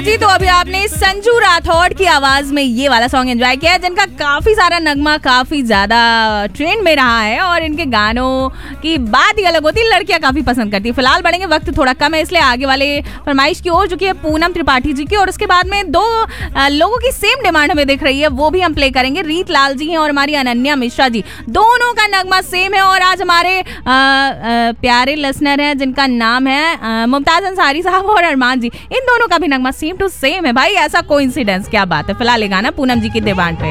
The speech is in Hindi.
जी, तो अभी आपने संजू राठौड़ की आवाज में ये वाला सॉन्ग एंजॉय किया है, जिनका काफी सारा नगमा काफी ज्यादा ट्रेंड में रहा है और इनके गानों की बात ही अलग होती है, लड़कियां काफी पसंद करती है। फिलहाल बढ़ेंगे, वक्त थोड़ा कम है, इसलिए आगे वाले फरमाइश की ओर चुकी है पूनम त्रिपाठी जी की, और उसके बाद में दो लोगों की सेम डिमांड हमें दिख रही है, वो भी हम प्ले करेंगे। रीत लाल जी हैं और हमारी अनन्या मिश्रा जी, दोनों का नगमा सेम है। और आज हमारे प्यारे लिसनर हैं जिनका नाम है मुमताज अंसारी साहब और अरमान जी, इन दोनों का भी नगमा सेम टू सेम है भाई। ऐसा कोइंसिडेंस, क्या बात है। फिलहाल ये गाना पूनम जी की डिमांड पे।